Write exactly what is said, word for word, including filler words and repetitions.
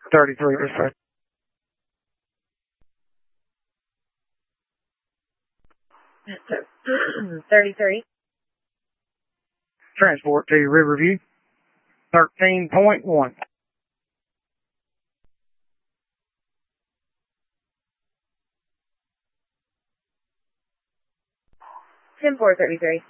thirty-three, dispatch. thirty-three. Transport to Riverview. thirteen point one. ten four thirty-three.